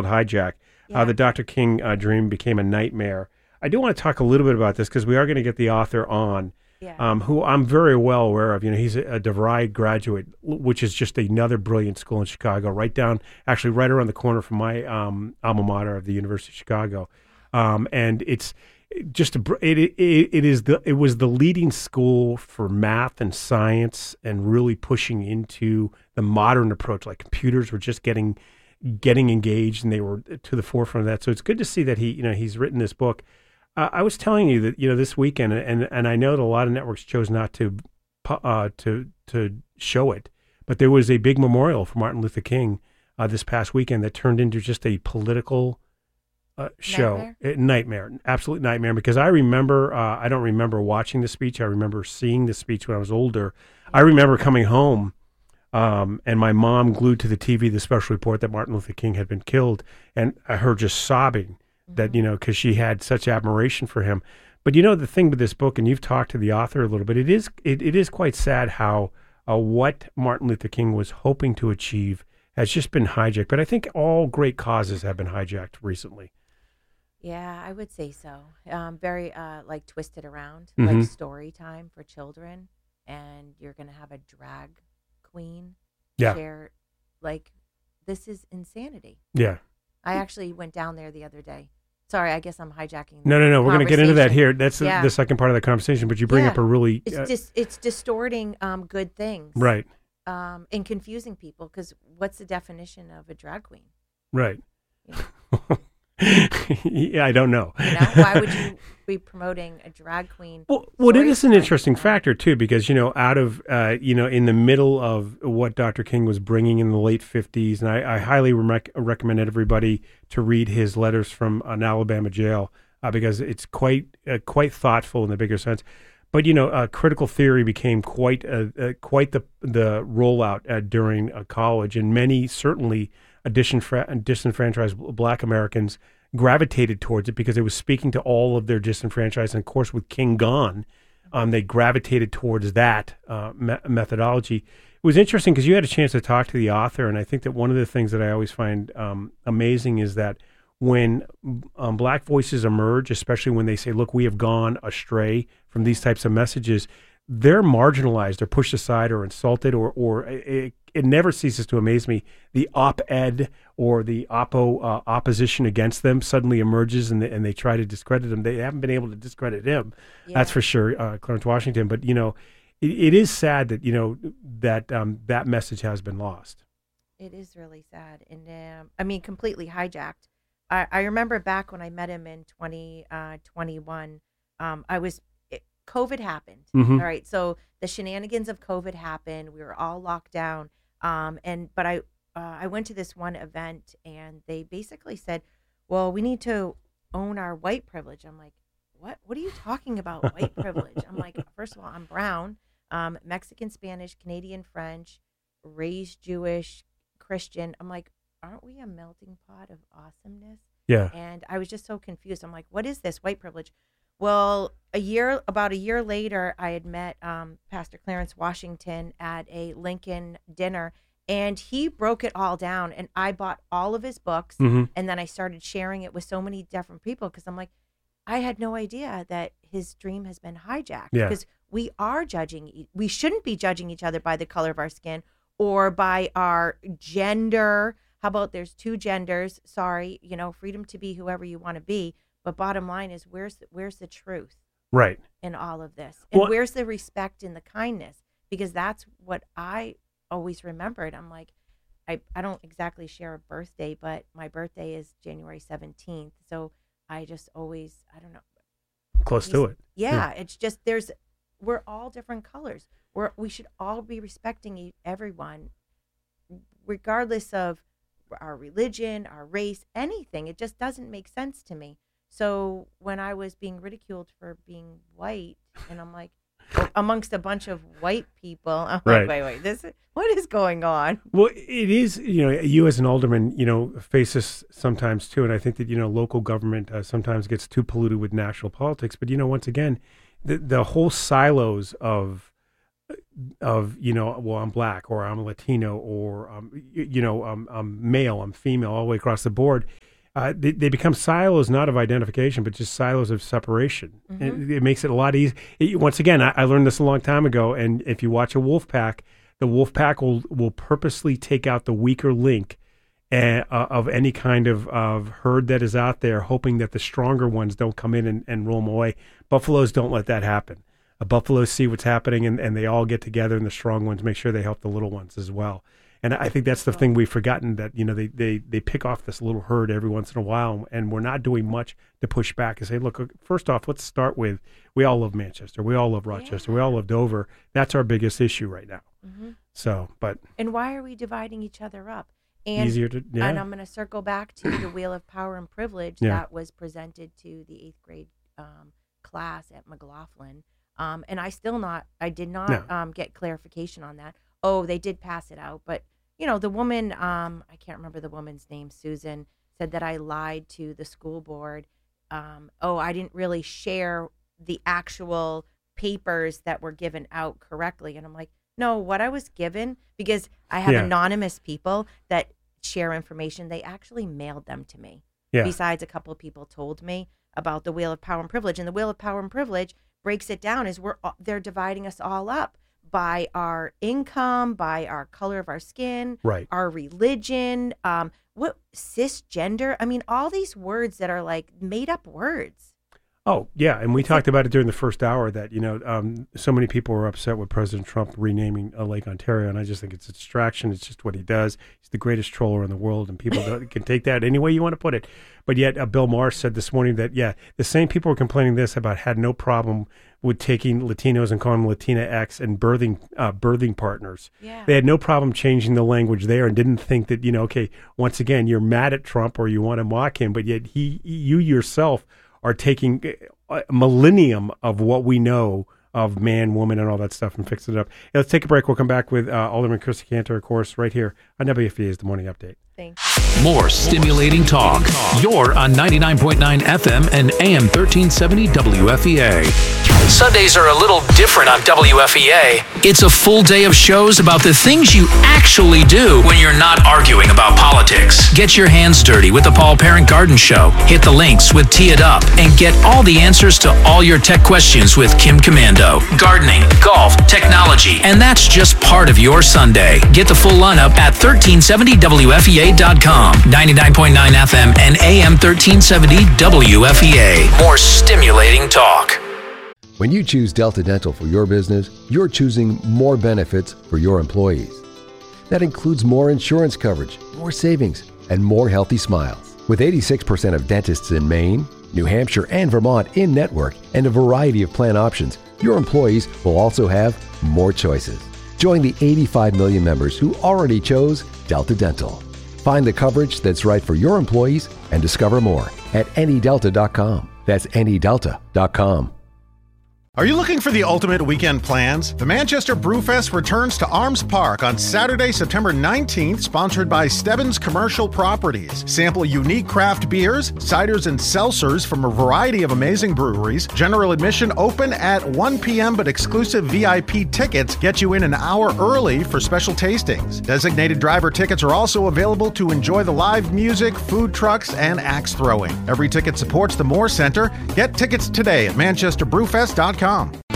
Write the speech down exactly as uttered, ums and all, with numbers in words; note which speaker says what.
Speaker 1: Hijack,
Speaker 2: Yeah.
Speaker 1: how the Doctor King uh, dream became a nightmare. I do want to talk a little bit about this because we are going to get the author on,
Speaker 2: Yeah.
Speaker 1: um, who I'm very well aware of. You know, he's a, a DeVry graduate, which is just another brilliant school in Chicago, right down, actually right around the corner from my um, alma mater of the University of Chicago. Um, and it's just a, it, it it is the it was the leading school for math and science and really pushing into the modern approach. Like computers were just getting getting engaged, and they were to the forefront of that. So it's good to see that he you know he's written this book. Uh, I was telling you that you know this weekend, and and I know that a lot of networks chose not to uh, to to show it, but there was a big memorial for Martin Luther King uh, this past weekend that turned into just a political uh, show
Speaker 2: Nightmare?
Speaker 1: Uh, nightmare, absolute nightmare. Because I remember, uh, I don't remember watching the speech. I remember seeing the speech when I was older. I remember coming home. Um, and my mom glued to the T V the special report that Martin Luther King had been killed, and her just sobbing that, you know, because she had such admiration for him. But, you know, the thing with this book, and you've talked to the author a little bit, it is it, it is quite sad how uh, what Martin Luther King was hoping to achieve has just been hijacked. But I think all great causes have been hijacked recently.
Speaker 2: Yeah, I would say so. Um, very uh, like twisted around,
Speaker 1: Mhm.
Speaker 2: like story time for children, and you're gonna have a drag queen
Speaker 1: Yeah.
Speaker 2: share. Like, this is insanity.
Speaker 1: Yeah.
Speaker 2: I actually went down there the other day. Sorry, I guess I'm hijacking.
Speaker 1: No, no, no. We're going to get into that
Speaker 2: conversation.
Speaker 1: here. That's the,
Speaker 2: Yeah.
Speaker 1: the second part of the conversation. But you bring
Speaker 2: Yeah.
Speaker 1: up a really
Speaker 2: It's
Speaker 1: uh,
Speaker 2: dis- it's distorting um, good things,
Speaker 1: right,
Speaker 2: Um, and confusing people because what's the definition of a drag queen?
Speaker 1: right.
Speaker 2: You know?
Speaker 1: Yeah, I don't know.
Speaker 2: You know, why would you be promoting a drag queen?
Speaker 1: Well, well, it
Speaker 2: story
Speaker 1: is an
Speaker 2: time?
Speaker 1: interesting factor too, because you know, out of uh, you know, in the middle of what Doctor King was bringing in the late fifties, and I, I highly rec- recommend everybody to read his letters from an Alabama jail uh, because it's quite uh, quite thoughtful in the bigger sense. But you know, uh, critical theory became quite uh, uh, quite the the rollout uh, during uh, college, and many certainly uh, disenfra- disenfranchised Black Americans gravitated towards it because it was speaking to all of their disenfranchised. And of course, with King gone, um, they gravitated towards that uh, me- methodology. It was interesting because you had a chance to talk to the author, and I think that one of the things that I always find um, amazing is that when um, Black voices emerge, especially when they say, look, we have gone astray from these types of messages, they're marginalized or pushed aside or insulted, or, or it, it never ceases to amaze me. The op-ed or the oppo uh, opposition against them suddenly emerges, and they, and they try to discredit him. They haven't been able to discredit him,
Speaker 2: Yeah.
Speaker 1: that's for sure, uh, Clarence Washington. But, you know, it, it is sad that, you know, that um, that message has been lost.
Speaker 2: It is really sad, and um, I mean, completely hijacked. I, I remember back when I met him in twenty twenty-one. Um, I was it, COVID happened.
Speaker 1: Mhm.
Speaker 2: All right, so the shenanigans of COVID happened. We were all locked down, um, and but I uh, I went to this one event, and they basically said, "Well, we need to own our white privilege." I'm like, "What? What are you talking about, white privilege?" I'm like, first of all, I'm brown, um, Mexican, Spanish, Canadian, French, raised Jewish, Christian. I'm like, aren't we a melting pot of awesomeness?
Speaker 1: Yeah.
Speaker 2: And I was just so confused. I'm like, what is this white privilege? Well, a year, about a year later, I had met um, Pastor Clarence Washington at a Lincoln dinner, and he broke it all down. And I bought all of his books,
Speaker 1: hmm
Speaker 2: and then I started sharing it with so many different people because I'm like, I had no idea that his dream has been hijacked.
Speaker 1: Yeah.
Speaker 2: Because we are judging, e- we shouldn't be judging each other by the color of our skin or by our gender. How about there's two genders? Sorry, you know, freedom to be whoever you want to be. But bottom line is, where's the, where's the truth
Speaker 1: Right.
Speaker 2: in all of this? And
Speaker 1: Well-
Speaker 2: where's the respect and the kindness? Because that's what I always remembered. I'm like, I, I don't exactly share a birthday, but my birthday is January seventeenth. So I just always, I don't know.
Speaker 1: Close to it.
Speaker 2: Yeah, it's just there's, we're all different colors. We're, we should all be respecting e- everyone, regardless of our religion, our race, anything. It just doesn't make sense to me. So when I was being ridiculed for being white, and I'm like, amongst a bunch of white people, I'm
Speaker 1: Right.
Speaker 2: like, wait, wait, this, what is going on?
Speaker 1: Well, it is, you know, you as an alderman, you know, face this sometimes too. And I think that, you know, local government uh, sometimes gets too polluted with national politics. But, you know, once again, the, the whole silos of of, you know, well, I'm black or I'm Latino or, um, you, you know, um, I'm male, I'm female, all the way across the board. Uh, they, they become silos, not of identification, but just silos of separation. Mm-hmm. It, it makes it a lot easier. Once again, I, I learned this a long time ago. And if you watch a wolf pack, the wolf pack will, will purposely take out the weaker link uh, of any kind of, of herd that is out there, hoping that the stronger ones don't come in and, and roll them away. Buffaloes don't let that happen. Uh, buffaloes see what's happening, and, and they all get together, and the strong ones make sure they help the little ones as well. And I think that's the thing we've forgotten, that, you know, they, they, they pick off this little herd every once in a while, and we're not doing much to push back and say, look, first off, let's start with, we all love Manchester. We all love Rochester. Yeah. We all love Dover. That's our biggest issue right now. Mm-hmm. So, but.
Speaker 2: And why are we dividing each other up? And,
Speaker 1: easier to, yeah.
Speaker 2: And I'm going to circle back to the Wheel of Power and Privilege yeah. that was presented to the eighth grade um, class at McLaughlin. Um, and I still not, I did not no. um, get clarification on that. Oh, they did pass it out. But, you know, the woman, um, I can't remember the woman's name, Susan, said that I lied to the school board. Um, oh, I didn't really share the actual papers that were given out correctly. And I'm like, no, what I was given, because I have yeah. anonymous people that share information, they actually mailed them to me. Yeah. Besides, a couple of people told me about the Wheel of Power and Privilege. And the Wheel of Power and Privilege breaks it down as we're they're dividing us all up by our income, by our color of our skin,
Speaker 1: right.
Speaker 2: our religion, um, what cisgender. I mean, all these words that are like made up words.
Speaker 1: Oh, yeah. And we talked about it during the first hour that, you know, um, so many people were upset with President Trump renaming uh, Lake Ontario. And I just think it's a distraction. It's just what he does. He's the greatest troller in the world. And people can take that any way you want to put it. But yet uh, Bill Maher said this morning that, yeah, the same people were complaining this about had no problem with taking Latinos and calling them Latina X and birthing uh, birthing partners.
Speaker 2: Yeah. They
Speaker 1: had no problem changing the language there and didn't think that, you know, okay, once again, you're mad at Trump or you want to mock him. But yet he, you yourself are taking a millennium of what we know of man, woman, and all that stuff and fixing it up. Hey, let's take a break. We'll come back with uh, Alderman Christy Cantor, of course, right here on W F E A's The Morning Update.
Speaker 2: Thanks.
Speaker 3: More stimulating talk. You're on ninety-nine point nine F M and A M thirteen seventy W F E A. Sundays are a little different on W F E A. It's a full day of shows about the things you actually do when you're not arguing about politics. Get your hands dirty with the Paul Parent Garden Show. Hit the links with Tee It Up and get all the answers to all your tech questions with Kim Commando. Gardening, golf, technology, and that's just part of your Sunday. Get the full lineup at thirteen seventy W F E A dot com. ninety-nine point nine F M and A M thirteen seventy W F E A. More stimulating talk.
Speaker 4: When you choose Delta Dental for your business, you're choosing more benefits for your employees. That includes more insurance coverage, more savings, and more healthy smiles. With eighty-six percent of dentists in Maine, New Hampshire, and Vermont in network and a variety of plan options, your employees will also have more choices. Join the eighty-five million members who already chose Delta Dental. Find the coverage that's right for your employees and discover more at any delta dot com. That's any delta dot com.
Speaker 5: Are you looking for the ultimate weekend plans? The Manchester Brewfest returns to Arms Park on Saturday, September nineteenth, sponsored by Stebbins Commercial Properties. Sample unique craft beers, ciders, and seltzers from a variety of amazing breweries. General admission open at one p.m., but exclusive V I P tickets get you in an hour early for special tastings. Designated driver tickets are also available to enjoy the live music, food trucks, and axe throwing. Every ticket supports the Moore Center. Get tickets today at manchester brewfest dot com.